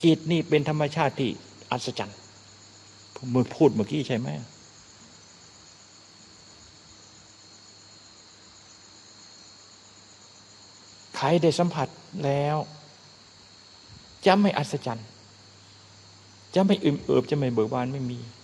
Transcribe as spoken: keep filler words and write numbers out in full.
จิตนี่เป็นธรรมชาติที่อัศจรรย์ผมพูดเมื่อกี้ใช่ไหมใครได้สัมผัสแล้วจะไม่อัศจรรย์จะไม่อึมเอิบจะไม่เบิกบานไม่มี